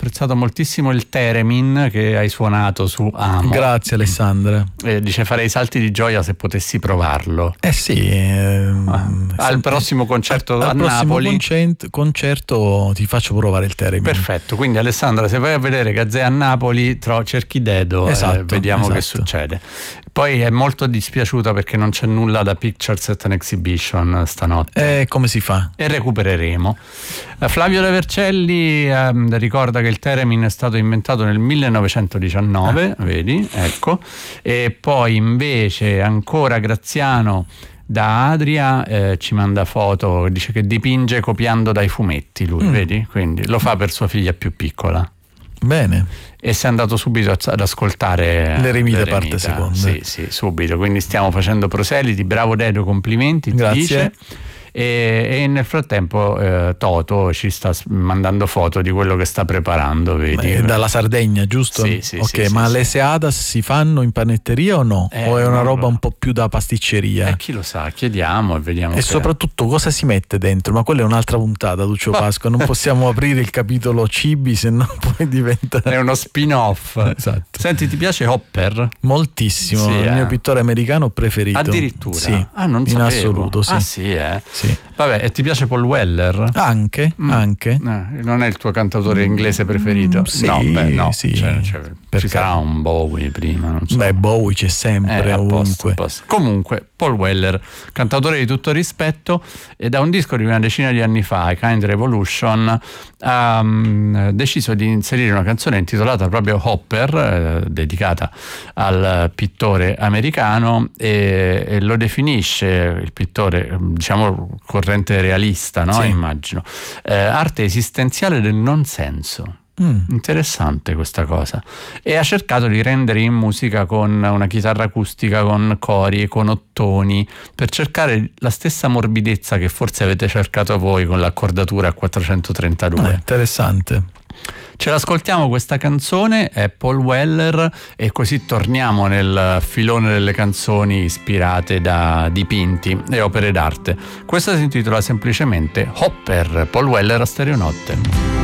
apprezzato moltissimo il Theremin che hai suonato su Amo. Grazie Alessandra. Dice farei salti di gioia se potessi provarlo. Sì. Al prossimo concerto a Napoli. Al prossimo concerto ti faccio provare il Theremin. Perfetto, quindi Alessandra, se vai a vedere Gazzè a Napoli, cerchi Dedo, vediamo che succede. Poi è molto dispiaciuta perché non c'è nulla da Pictures at an Exhibition stanotte. Come si fa? E recupereremo. Flavio De Vercelli ricorda che il Theremin è stato inventato nel 1919, vedi, ecco. E poi invece ancora Graziano da Adria ci manda foto, dice che dipinge copiando dai fumetti lui, vedi? Quindi lo fa per sua figlia più piccola. Bene. E si è andato subito ad ascoltare l'Eremita parte seconda. Sì, subito. Quindi stiamo facendo proseliti. Bravo Dedo, complimenti. Grazie. Dice. E nel frattempo Toto ci sta mandando foto di quello che sta preparando, vedi? Dalla Sardegna, giusto? Sì. Ok, ma le seadas si fanno in panetteria o no? O è una roba un po' più da pasticceria? Chi lo sa, chiediamo e vediamo. E soprattutto cosa si mette dentro? Ma quella è un'altra puntata, Lucio Pasqua. Non possiamo aprire il capitolo cibi, se no poi diventa... È uno spin-off. Esatto. Senti, ti piace Hopper? Moltissimo, il mio pittore americano preferito. Addirittura? Sì, non in sapevo. assoluto, sì. Sì. Sì. Vabbè, e ti piace Paul Weller? Anche. Non è il tuo cantautore inglese preferito? Sì, no. Sì. Ci sarà un Bowie prima, non so. Bowie c'è sempre, ovunque. Posto. Comunque, Paul Weller, cantautore di tutto rispetto, e da un disco di una decina di anni fa, I Kind Revolution, ha deciso di inserire una canzone intitolata proprio Hopper, dedicata al pittore americano, e lo definisce il pittore, diciamo, corrente realista, no? Sì. Immagino. Arte esistenziale del non senso. Interessante questa cosa. E ha cercato di rendere in musica con una chitarra acustica, con cori, con ottoni, per cercare la stessa morbidezza che forse avete cercato voi con l'accordatura a 432. Interessante. Ce l'ascoltiamo questa canzone, è Paul Weller, e così torniamo nel filone delle canzoni ispirate da dipinti e opere d'arte. Questa si intitola semplicemente Hopper, Paul Weller a Stereonotte.